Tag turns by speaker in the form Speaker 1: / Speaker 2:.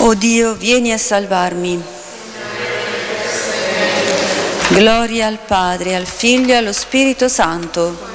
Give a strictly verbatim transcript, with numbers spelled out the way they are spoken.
Speaker 1: O Dio, vieni a salvarmi. Gloria al Padre, al Figlio e allo Spirito Santo.